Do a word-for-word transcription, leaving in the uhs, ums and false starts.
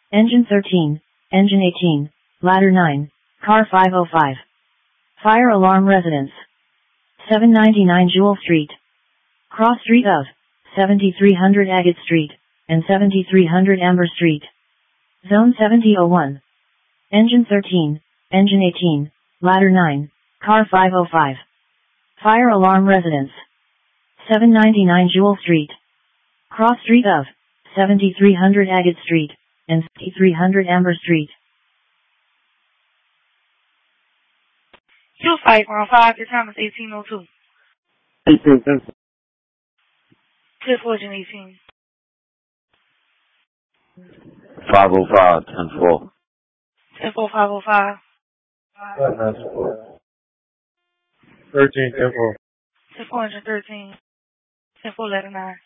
Engine thirteen, Engine eighteen, Ladder nine, Car five oh five. Fire alarm residence. seven ninety-nine Jewel Street. Cross Street of seventy-three hundred Agate Street and seventy-three hundred Amber Street. Zone seventy oh one. Engine thirteen, Engine eighteen, Ladder nine, Car five oh five. Fire alarm residence. seven ninety-nine Jewel Street. Cross Street of seventy-three hundred Agate Street and seventy-three hundred Amber Street. Q five one five, your time is eighteen oh two. eighteen, ten four. Clear for Engine eighteen. five oh five, ten four. ten four, five oh five. thirteen, ten four. ten four, Engine thirteen. ten four, Ladder nine.